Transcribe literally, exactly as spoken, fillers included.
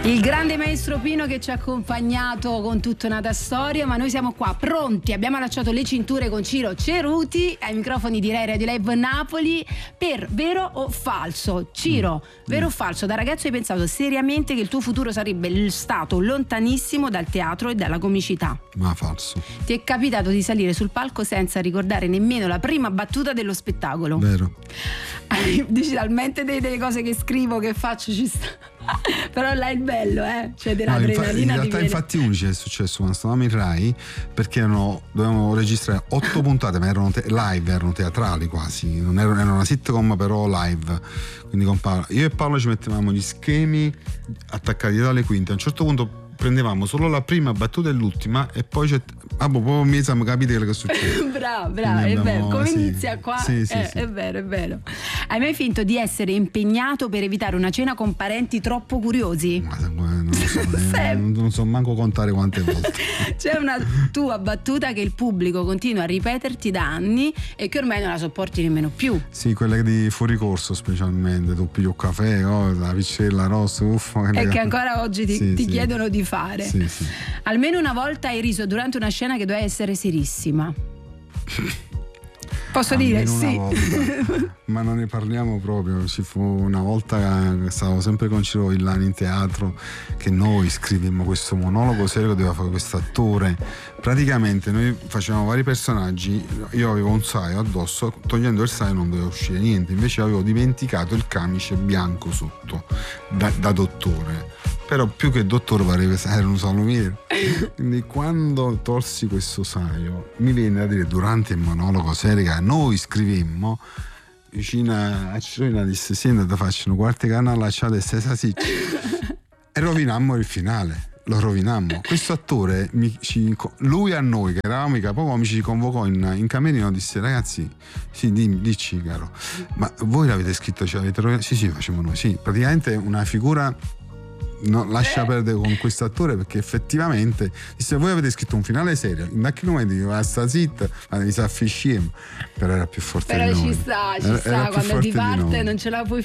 Il grande maestro Pino che ci ha accompagnato con tutta un'altra storia, ma noi siamo qua pronti, abbiamo allacciato le cinture con Ciro Ceruti ai microfoni di Rai Radio Live Napoli per vero o falso. Ciro, mm. vero o falso? Da ragazzo hai pensato seriamente che il tuo futuro sarebbe stato lontanissimo dal teatro e dalla comicità? Ma falso. Ti è capitato di salire sul palco senza ricordare nemmeno la prima battuta dello spettacolo? Vero. Digitalmente delle cose che scrivo, che faccio, ci sta. Però là è il bello, eh? Cioè dell'adrenalina. No, infa- in realtà viene... infatti unici è successo quando stavamo in Rai, perché erano, dovevamo registrare otto puntate, ma erano te- live, erano teatrali quasi, non erano, era una sitcom però live, quindi con Paolo, io e Paolo ci mettevamo gli schemi attaccati dalle quinte, a un certo punto prendevamo solo la prima battuta e l'ultima e poi c'è ah boh, poi mi siamo capiti quello che succede. bravo bravo è vero, come sì, inizia qua sì, sì, eh, sì. è vero è vero. Hai mai finto di essere impegnato per evitare una cena con parenti troppo curiosi? Ma, non lo so, eh, non, non so manco contare quante volte. C'è una tua battuta che il pubblico continua a ripeterti da anni e che ormai non la sopporti nemmeno più? Sì, quelle di fuori corso specialmente, tu pigli un caffè, oh, la piccella rossa, uffa, e che ancora oggi ti, sì, ti sì. chiedono di fare. Sì, sì. Almeno una volta hai riso durante una scena che doveva essere serissima. Posso Almeno dire? una Sì. volta. Ma non ne parliamo proprio. Ci fu una volta che stavo sempre con Ciro Villani in teatro, che noi scrivemmo questo monologo serio che doveva fare questo attore. Praticamente noi facevamo vari personaggi, io avevo un saio addosso, togliendo il saio non doveva uscire niente, invece avevo dimenticato il camice bianco sotto da, da dottore, però più che dottore pareva era un salumiere. Quindi quando tolsi questo saio mi viene da dire durante il monologo serio che noi scrivemmo, vicino a Cirina disse sì, andate a farci una quarta canna allacciata e stessa sì e rovinammo il finale. Lo rovinammo. Questo attore mi, ci, lui a noi che eravamo i capocomici ci convocò in, in camerino, disse ragazzi sì, dimmi, dici caro, ma voi l'avete scritto, ce l'avete rovinato? Sì sì, facciamo noi, sì, praticamente una figura. No, lascia perdere con questo attore, perché effettivamente se voi avete scritto un finale serio in quel momento va sta zitta, ma devi sa fisciem, però era più forte però di noi. ci sta ci era, sta era quando ti parte di non ce la puoi